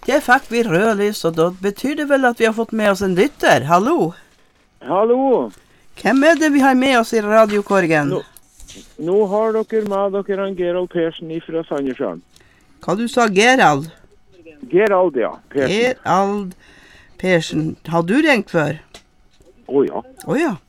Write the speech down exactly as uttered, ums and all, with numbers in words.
Det fikk vi rødlys, og da betyr det vel at vi har fått med oss en lytter. Hallo? Hallo. Hvem er det vi har med oss i radiokorgen? Nå, nå har dere med dere en Gerald Persen fra Sandnessjøen. Hva du sa, Gerald? Gerald, ja. Persen. Gerald Persen. Har du ringt før? Å ja. Å ja.